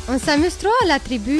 On s'amuse trop à la tribu.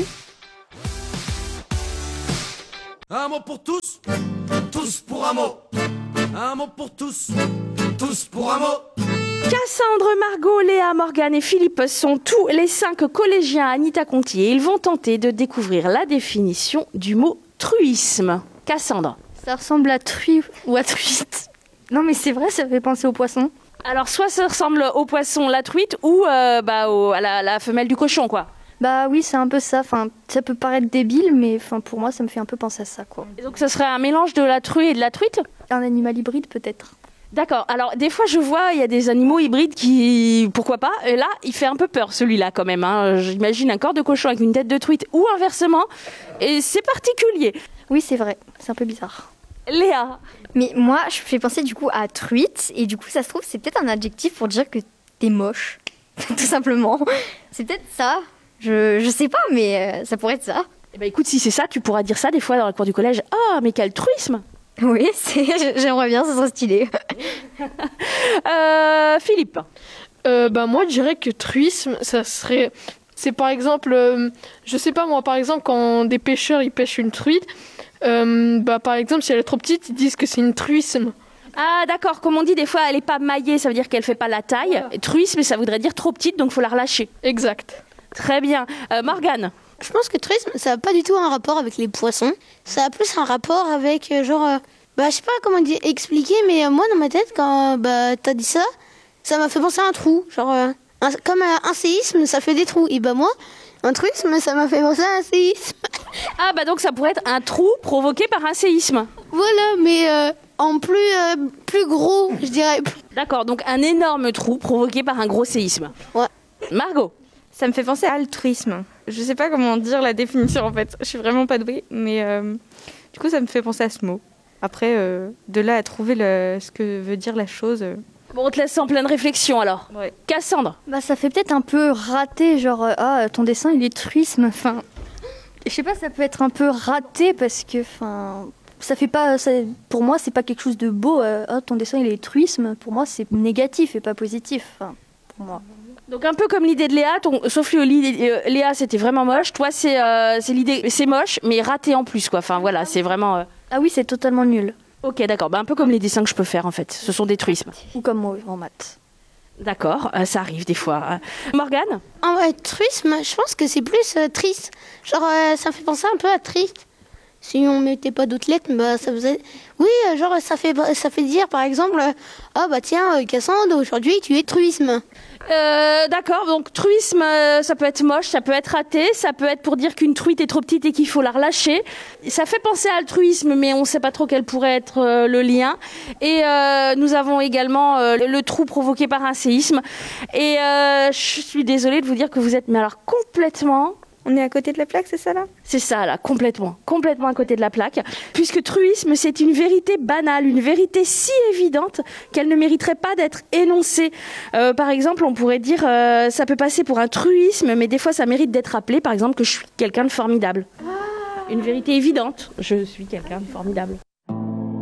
Un mot pour tous, tous pour un mot. Un mot pour tous, tous pour un mot. Cassandre, Margot, Léa, Morgane et Philippe sont tous les 5 collégiens à Anita Conti et ils vont tenter de découvrir la définition du mot truisme. Cassandre. Ça ressemble à truie ou à truite. Non mais c'est vrai, ça fait penser au poisson. Alors soit ça ressemble au poisson, la truite, ou à la femelle du cochon, quoi. Bah oui, c'est un peu ça. Enfin, ça peut paraître débile, mais enfin, pour moi, ça me fait un peu penser à ça, quoi. Et donc ça serait un mélange de la truie et de la truite ? Un animal hybride, peut-être. D'accord. Alors, des fois, je vois, il y a des animaux hybrides qui... Pourquoi pas ? Et là, il fait un peu peur, celui-là, quand même. Hein. J'imagine un corps de cochon avec une tête de truite, ou inversement. Et c'est particulier. Oui, c'est vrai. C'est un peu bizarre. Léa. Mais moi, je fais penser du coup à truite. Et du coup, ça se trouve, c'est peut-être un adjectif pour dire que t'es moche. Tout simplement. C'est peut-être ça. Je sais pas, mais ça pourrait être ça. Eh ben, écoute, si c'est ça, tu pourras dire ça des fois dans la cour du collège. Ah, mais quel truisme ! Oui, j'aimerais bien, ça serait stylé. Philippe. Moi, je dirais que truisme, ça serait... C'est par exemple, je sais pas moi, par exemple, quand des pêcheurs, ils pêchent une truite, par exemple, si elle est trop petite, ils disent que c'est une truisme. Ah, d'accord. Comme on dit, des fois, elle est pas maillée, ça veut dire qu'elle fait pas la taille. Voilà. Truisme, ça voudrait dire trop petite, donc faut la relâcher. Exact. Très bien. Morgane. Je pense que truisme, ça n'a pas du tout un rapport avec les poissons. Ça a plus un rapport avec, je sais pas comment expliquer, mais moi, dans ma tête, quand t'as dit ça, ça m'a fait penser à un trou. Comme un séisme, ça fait des trous. Et moi, un truisme, ça m'a fait penser à un séisme. Ah, donc ça pourrait être un trou provoqué par un séisme. Voilà, mais en plus gros, je dirais. D'accord, donc un énorme trou provoqué par un gros séisme. Ouais. Margot. Ça me fait penser à altruisme. Je sais pas comment dire la définition en fait. Je suis vraiment pas douée, mais du coup ça me fait penser à ce mot. Après, de là à trouver ce que veut dire la chose. Bon, on te laisse en pleine réflexion alors. Ouais. Cassandre. Ça fait peut-être un peu raté, ton dessin il est truisme. Enfin, je sais pas, ça peut être un peu raté parce que, ça fait pas. Pour moi, c'est pas quelque chose de beau. Ton dessin il est truisme. Pour moi, c'est négatif et pas positif. Pour moi. Donc un peu comme l'idée de Léa, sauf que Léa c'était vraiment moche. Toi c'est l'idée, c'est moche mais raté en plus quoi. Enfin voilà, c'est vraiment. Ah oui, c'est totalement nul. Ok, d'accord. Un peu comme les dessins que je peux faire en fait. Ce sont des truismes. Ou comme moi en maths. D'accord, ça arrive des fois. Morgane. Truisme, je pense que c'est plus triste. Ça me fait penser un peu à triste. Si on mettait pas d'autres lettres, ça faisait... Oui, ça fait dire, par exemple, tiens, Cassandre, aujourd'hui, tu es truisme. D'accord, donc truisme, ça peut être moche, ça peut être raté, ça peut être pour dire qu'une truite est trop petite et qu'il faut la relâcher. Ça fait penser à altruisme, mais on ne sait pas trop quel pourrait être le lien. Et nous avons également le trou provoqué par un séisme. Et je suis désolée de vous dire que vous êtes, mais alors complètement... On est à côté de la plaque, c'est ça là ? C'est ça là, complètement à côté de la plaque. Puisque truisme, c'est une vérité banale, une vérité si évidente qu'elle ne mériterait pas d'être énoncée. Par exemple, on pourrait dire, ça peut passer pour un truisme, mais des fois ça mérite d'être rappelé, par exemple, que je suis quelqu'un de formidable. Une vérité évidente, je suis quelqu'un de formidable.